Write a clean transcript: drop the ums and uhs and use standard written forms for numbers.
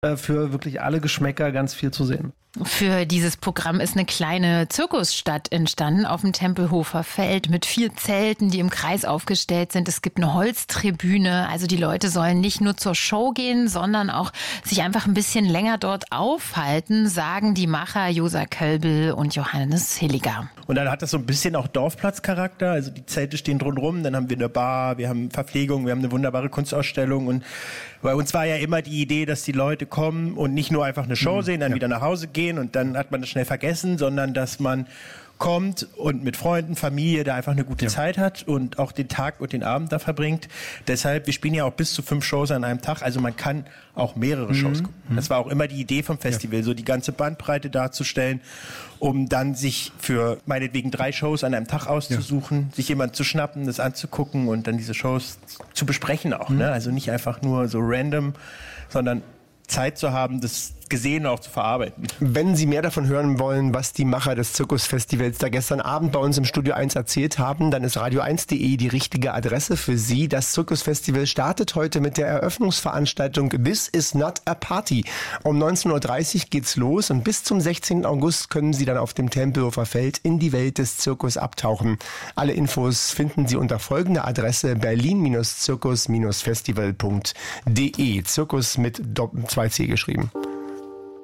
für wirklich alle Geschmäcker ganz viel zu sehen. Für dieses Programm ist eine kleine Zirkusstadt entstanden auf dem Tempelhofer Feld mit 4 Zelten, die im Kreis aufgestellt sind. Es gibt eine Holztribüne, also die Leute sollen nicht nur zur Show gehen, sondern auch sich einfach ein bisschen länger dort aufhalten, sagen die Macher Josa Kölbel und Johannes Hilliger. Und dann hat das so ein bisschen auch Dorfplatzcharakter, also die Zelte stehen drumherum, dann haben wir eine Bar, wir haben Verpflegung, wir haben eine wunderbare Kunstausstellung und bei uns war ja immer die Idee, dass die Leute kommen und nicht nur einfach eine Show sehen, dann wieder nach Hause gehen und dann hat man das schnell vergessen, sondern dass man kommt und mit Freunden, Familie da einfach eine gute Zeit hat und auch den Tag und den Abend da verbringt. Deshalb, wir spielen ja auch bis zu 5 Shows an einem Tag, also man kann auch mehrere Shows gucken. Das war auch immer die Idee vom Festival, so die ganze Bandbreite darzustellen, um dann sich für meinetwegen 3 Shows an einem Tag auszusuchen, sich jemand zu schnappen, das anzugucken und dann diese Shows zu besprechen auch. Ne? Also nicht einfach nur so random, sondern Zeit zu haben, das Gesehene auch zu verarbeiten. Wenn Sie mehr davon hören wollen, was die Macher des Zirkusfestivals da gestern Abend bei uns im Studio 1 erzählt haben, dann ist radio1.de die richtige Adresse für Sie. Das Zirkusfestival startet heute mit der Eröffnungsveranstaltung This is not a Party. Um 19.30 Uhr geht's los und bis zum 16. August können Sie dann auf dem Tempelhofer Feld in die Welt des Zirkus abtauchen. Alle Infos finden Sie unter folgender Adresse berlin-zirkus-festival.de. Zirkus mit 2C geschrieben.